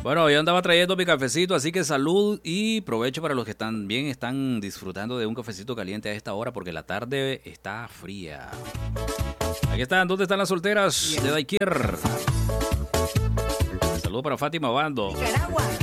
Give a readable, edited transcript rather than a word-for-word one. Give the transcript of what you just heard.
Bueno, yo andaba trayendo mi cafecito, así que salud y provecho para los que están disfrutando de un cafecito caliente a esta hora porque la tarde está fría. Aquí están, ¿dónde están las solteras de Daiquier? Saludos para Fátima Bando.